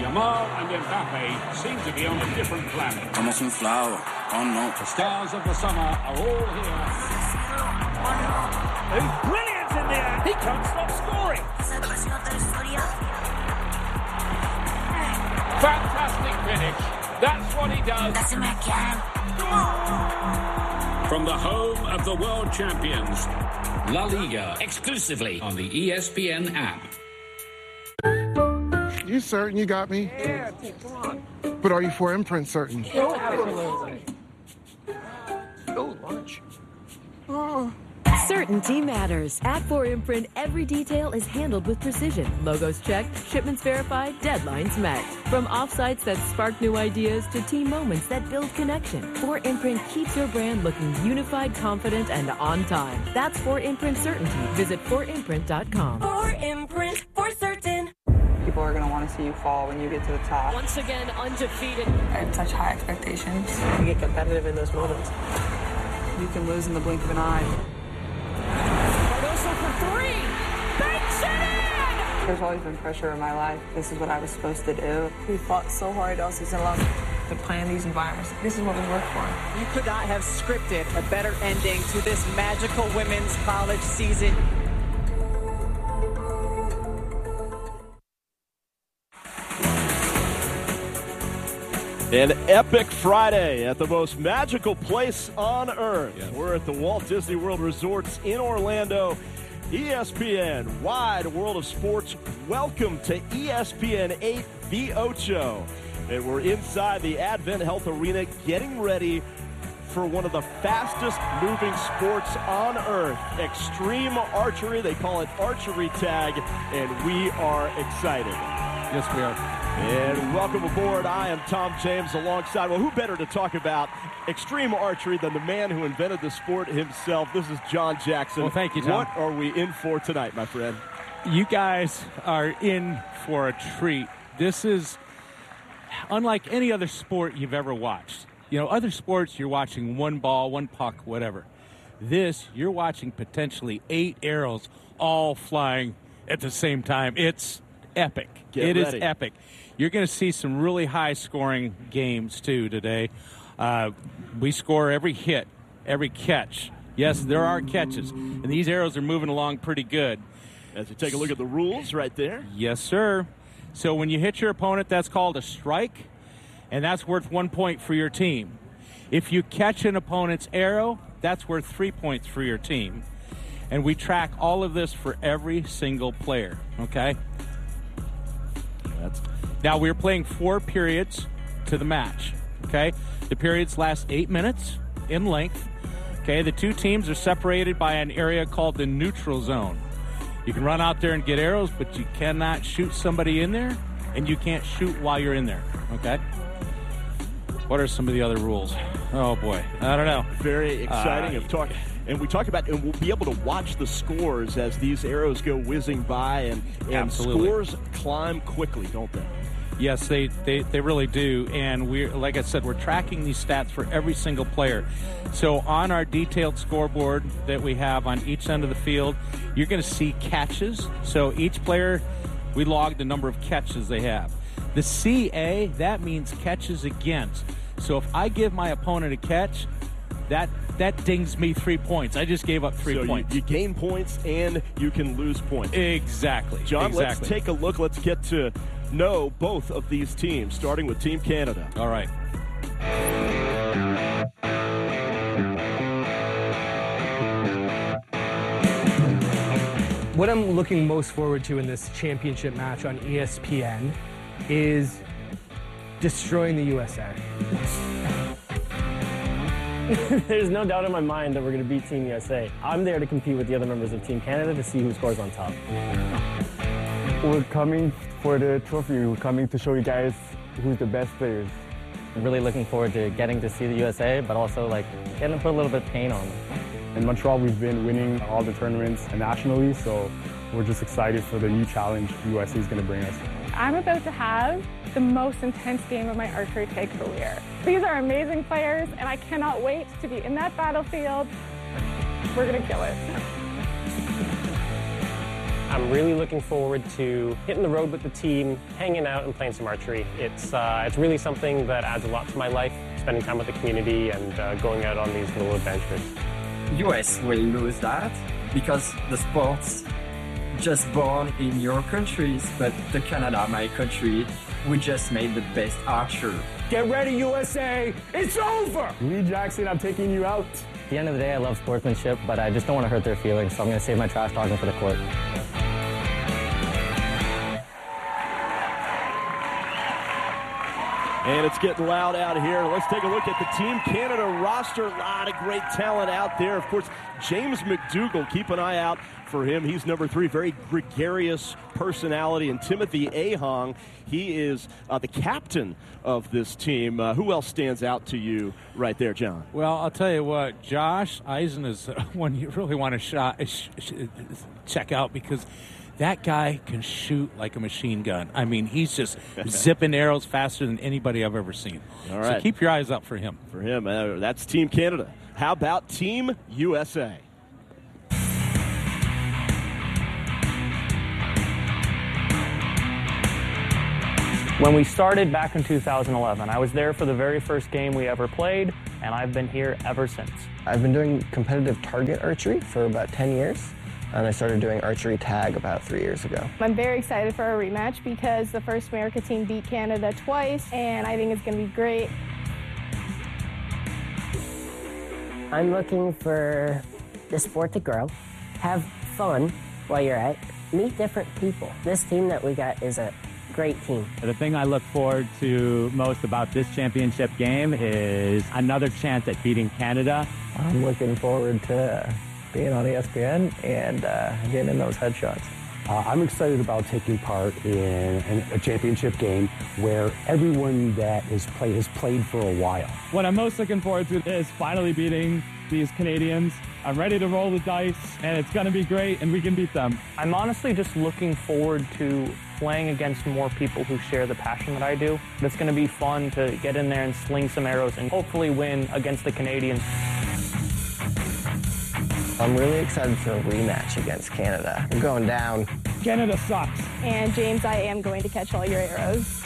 Yamal and Mbappe seem to be on a different planet. Estamos inflados. Oh no. The stars of the summer are all here. He's brilliant in the air. He can't stop scoring. Fantastic finish. That's what he does. From the home of the world champions, La Liga, exclusively on the ESPN app. You certain you got me? Yeah, come on. But are you for imprint certain? Oh, absolutely. Oh, lunch. Oh. Certainty matters. At 4imprint, every detail is handled with precision. Logos checked, shipments verified, deadlines met. From offsites that spark new ideas to team moments that build connection, 4imprint keeps your brand looking unified, confident, and on time. That's 4imprint certainty. Visit 4imprint.com. 4imprint for certain. People are going to want to see you fall when you get to the top. Once again, undefeated. I have such high expectations. You get competitive in those moments. You can lose in the blink of an eye. Cardoso for three. Banks it in! There's always been pressure in my life. This is what I was supposed to do. We fought so hard all season long to plan these environments. This is what we work for. You could not have scripted a better ending to this magical women's college season. An epic Friday at the most magical place on earth. Yeah. We're at the Walt Disney World Resorts in Orlando. ESPN, Wide World of Sports. Welcome to ESPN 8 The Ocho. And we're inside the Advent Health Arena getting ready for one of the fastest moving sports on earth, extreme archery. They call it archery tag, and we are excited. Yes, we are. And welcome aboard. I am Tom James alongside, well, who better to talk about extreme archery than the man who invented the sport himself? This is John Jackson. Well, thank you, Tom. What are we in for tonight, my friend? You guys are in for a treat. This is unlike any other sport you've ever watched. You know, other sports, you're watching one ball, one puck, whatever. This, you're watching potentially 8 arrows all flying at the same time. It's epic. It is epic. You're going to see some really high-scoring games, too, today. We score every hit, every catch. Yes, there are catches, and these arrows are moving along pretty good. As you take a look at the rules right there. Yes, sir. So when you hit your opponent, that's called a strike, and that's worth 1 point for your team. If you catch an opponent's arrow, that's worth 3 points for your team. And we track all of this for every single player, okay? Now, we're playing 4 periods to the match, okay? The periods last 8 minutes in length, okay? The 2 teams are separated by an area called the neutral zone. You can run out there and get arrows, but you cannot shoot somebody in there, and you can't shoot while you're in there, okay? What are some of the other rules? Oh, boy. I don't know. Very exciting. And we talk about, and we'll be able to watch the scores as these arrows go whizzing by, and scores climb quickly, don't they? Yes, they really do. And we're, like I said, we're tracking these stats for every single player. So on our detailed scoreboard that we have on each end of the field, you're going to see catches. So each player, we log the number of catches they have. The CA, that means catches against. So if I give my opponent a catch, that dings me 3 points. I just gave up 3 points. You gain points and you can lose points. Exactly. John, let's take a look. Let's get to know both of these teams, starting with Team Canada. All right. What I'm looking most forward to in this championship match on ESPN is destroying the USA. There's no doubt in my mind that we're going to beat Team USA. I'm there to compete with the other members of Team Canada to see who scores on top. We're coming for the trophy. We're coming to show you guys who's the best players. I'm really looking forward to getting to see the USA, but also like getting to put a little bit of pain on them. In Montreal, we've been winning all the tournaments nationally, so we're just excited for the new challenge USA is going to bring us. I'm about to have the most intense game of my archery tag career. These are amazing players, and I cannot wait to be in that battlefield. We're going to kill it. I'm really looking forward to hitting the road with the team, hanging out and playing some archery. It's really something that adds a lot to my life, spending time with the community and going out on these little adventures. US will lose that because the sport's just born in your countries, but the Canada, my country, we just made the best archer. Get ready, USA! It's over! Lee Jackson, I'm taking you out. At the end of the day, I love sportsmanship, but I just don't want to hurt their feelings, so I'm going to save my trash talking for the court. And it's getting loud out here. Let's take a look at the Team Canada roster. A lot of great talent out there. Of course, James McDougall, keep an eye out for him. He's number 3, very gregarious personality. And Timothy Ahong, he is the captain of this team. Who else stands out to you right there, John? Well, I'll tell you what, Josh Eisen is one you really want to check out because that guy can shoot like a machine gun. I mean, he's just zipping arrows faster than anybody I've ever seen. All right. So keep your eyes up for him. For him, that's Team Canada. How about Team USA? When we started back in 2011, I was there for the very first game we ever played, and I've been here ever since. I've been doing competitive target archery for about 10 years, and I started doing archery tag about 3 years ago. I'm very excited for our rematch because the First America team beat Canada twice, and I think it's going to be great. I'm looking for the sport to grow, have fun while you're at it, meet different people. This team that we got is a great team. The thing I look forward to most about this championship game is another chance at beating Canada. I'm looking forward to being on ESPN and getting in those headshots. I'm excited about taking part in a championship game where everyone that has played for a while. What I'm most looking forward to is finally beating these Canadians. I'm ready to roll the dice, and it's going to be great, and we can beat them. I'm honestly just looking forward to playing against more people who share the passion that I do. It's going to be fun to get in there and sling some arrows and hopefully win against the Canadians. I'm really excited for a rematch against Canada. We're going down. Canada sucks. And James, I am going to catch all your arrows.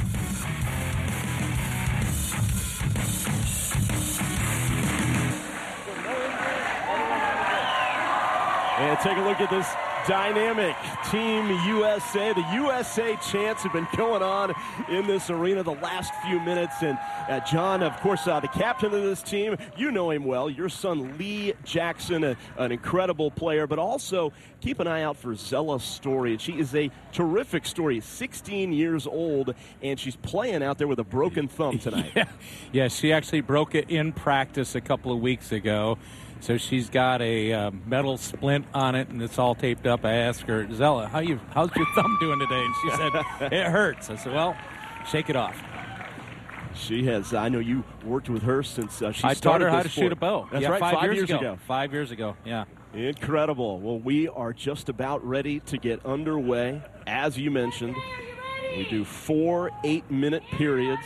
And take a look at this dynamic Team USA. The USA chants have been going on in this arena the last few minutes. And John, of course, the captain of this team, you know him well. Your son, Lee Jackson, an incredible player. But also, keep an eye out for Zella Story. She is a terrific story, 16 years old, and she's playing out there with a broken thumb tonight. Yeah, she actually broke it in practice a couple of weeks ago. So she's got a metal splint on it, and it's all taped up. I asked her, Zella, how's your thumb doing today? And she said, it hurts. I said, well, shake it off. She has. I know you worked with her since she started. I taught her how to shoot a bow. That's yeah, right, 5 years ago. 5 years ago, yeah. Incredible. Well, we are just about ready to get underway. As you mentioned, we do 4 8-minute periods.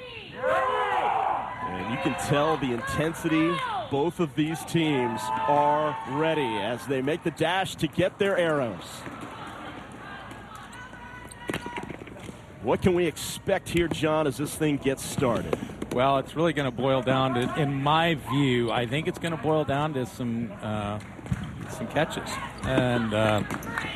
And you can tell the intensity. Both of these teams are ready as they make the dash to get their arrows. What can we expect here, John, as this thing gets started? Well, it's really going to boil down to, in my view, I think it's going to boil down to some catches. And I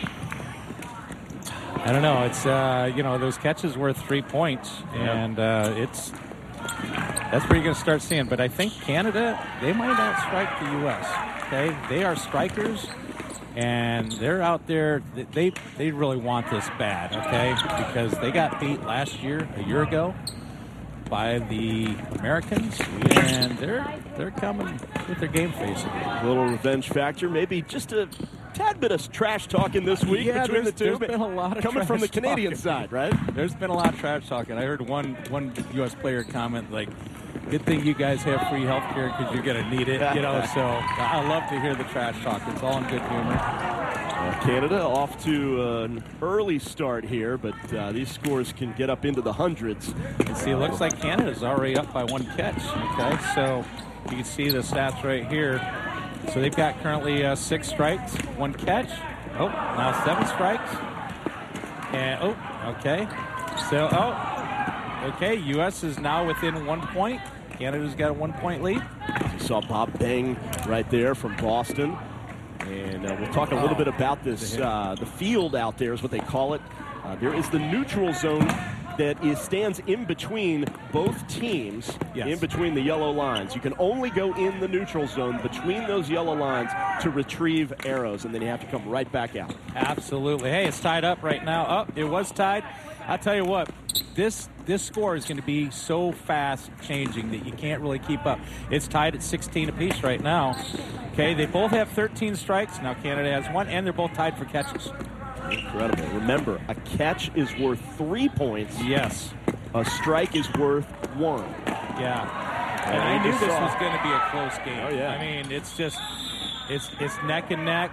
don't know. It's those catches were 3 points, and that's where you're going to start seeing. But I think Canada, they might outstrike the U.S. Okay, they are strikers, and they're out there. They really want this bad, okay, because they got beat a year ago, by the Americans, and they're coming with their game face again. A little revenge factor, maybe just a tad bit of trash talking this week between the two. There's been a lot of coming from the Canadian talking. side, right? There's been a lot of trash talking. I heard one U.S. player comment like, "Good thing you guys have free health care because you're going to need it." So I love to hear the trash talk. It's all in good humor. Canada off to an early start here, but these scores can get up into the hundreds. You see, it looks like Canada's already up by 1 catch. Okay, so you can see the stats right here. So they've got currently 6 strikes, 1 catch, Oh, now 7 strikes. And, okay. So, okay, U.S. is now within 1 point. Canada's got a 1-point lead. You saw Bob Beng right there from Boston. And we'll talk a little bit about this. The field out there is what they call it. There is the neutral zone that stands in between both teams, in between the yellow lines. You can only go in the neutral zone between those yellow lines to retrieve arrows, and then you have to come right back out. Absolutely. Hey, it's tied up right now. Oh, it was tied. I'll tell you what, this score is going to be so fast changing that you can't really keep up. It's tied at 16 apiece right now. Okay, they both have 13 strikes. Now Canada has 1, and they're both tied for catches. Incredible. Remember, a catch is worth 3 points. Yes. A strike is worth 1. Yeah. And I knew this was going to be a close game. Oh, yeah. I mean, it's just, it's neck and neck.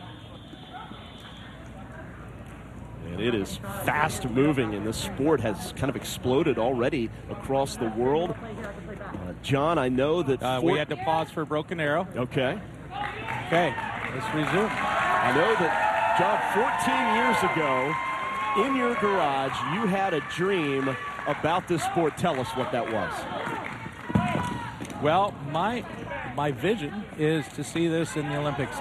And it is fast moving, and this sport has kind of exploded already across the world. John, I know that we had to pause for a broken arrow. Okay. Okay, let's resume. I know that, John, 14 years ago, in your garage, you had a dream about this sport. Tell us what that was. Well, my vision is to see this in the Olympics